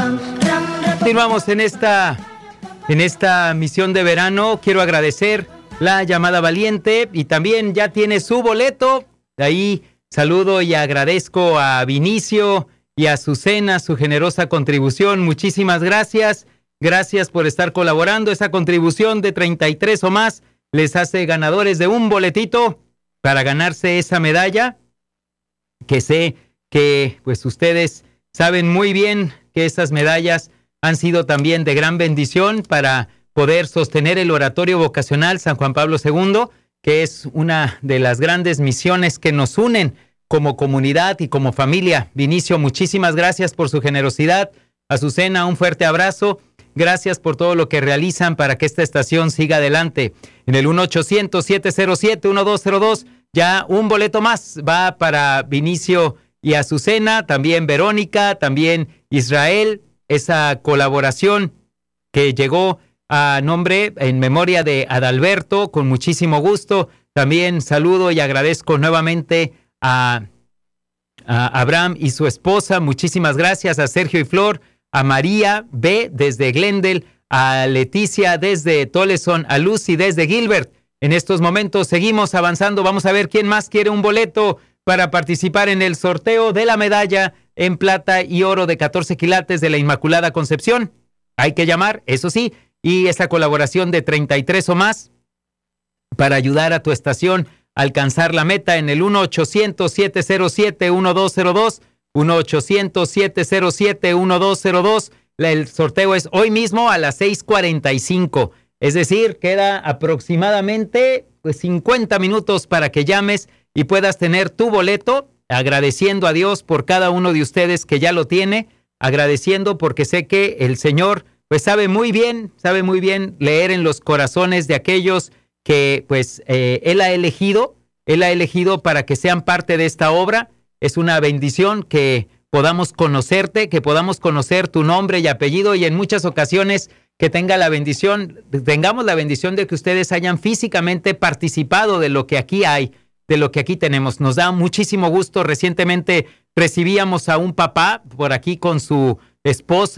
Continuamos en esta misión de verano. Quiero agradecer la llamada valiente y también ya tiene su boleto. De ahí saludo y agradezco a Vinicio y a Azucena su generosa contribución. Muchísimas gracias. Gracias por estar colaborando. Esa contribución de 33 o más les hace ganadores de un boletito para ganarse esa medalla, que sé que pues ustedes saben muy bien que esas medallas han sido también de gran bendición para poder sostener el oratorio vocacional San Juan Pablo II, que es una de las grandes misiones que nos unen como comunidad y como familia. Vinicio, muchísimas gracias por su generosidad. Azucena, un fuerte abrazo. Gracias por todo lo que realizan para que esta estación siga adelante. En el 1-800-707-1202, ya un boleto más va para Vinicio y Azucena, también Verónica, también Israel, esa colaboración que llegó a nombre, en memoria de Adalberto, con muchísimo gusto. También saludo y agradezco nuevamente a Abraham y su esposa. Muchísimas gracias a Sergio y Flor, a María B. desde Glendale, a Leticia desde Toleson, a Lucy desde Gilbert. En estos momentos seguimos avanzando. Vamos a ver quién más quiere un boleto para participar en el sorteo de la medalla en plata y oro de 14 quilates de la Inmaculada Concepción. Hay que llamar, eso sí, y esa colaboración de 33 o más para ayudar a tu estación a alcanzar la meta en el 1-800-707-1202, 1-800-707-1202. El sorteo es hoy mismo a las 6:45. Es decir, queda aproximadamente 50 minutos para que llames y puedas tener tu boleto, agradeciendo a Dios por cada uno de ustedes que ya lo tiene, agradeciendo porque sé que el Señor pues sabe muy bien leer en los corazones de aquellos que pues Él ha elegido para que sean parte de esta obra. Es una bendición que podamos conocerte, que podamos conocer tu nombre y apellido, y en muchas ocasiones que tengamos la bendición de que ustedes hayan físicamente participado de lo que aquí hay, de lo que aquí tenemos. Nos da muchísimo gusto. Recientemente recibíamos a un papá por aquí con su esposa